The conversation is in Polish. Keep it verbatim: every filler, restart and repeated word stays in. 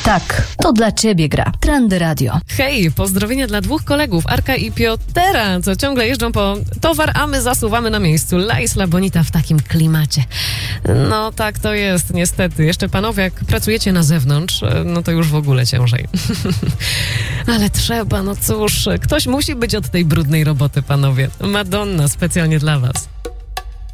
Tak, to dla ciebie gra. Trendy Radio. Hej, pozdrowienia dla dwóch kolegów, Arka i Piotera, co ciągle jeżdżą po towar, a my zasuwamy na miejscu. La Isla Bonita w takim klimacie. No tak to jest, niestety. Jeszcze panowie, jak pracujecie na zewnątrz, no to już w ogóle ciężej. Ale trzeba, no cóż, ktoś musi być od tej brudnej roboty, panowie. Madonna specjalnie dla was.